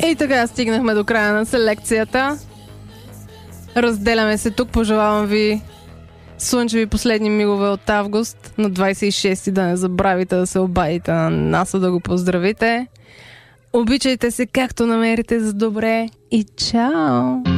И така стигнахме до края на селекцията. Разделяме се тук. Пожелавам ви слънчеви последни мигове от август. На 26 да не забравите да се обадите на НАСА да го поздравите. Обичайте се както намерите за добре и чао!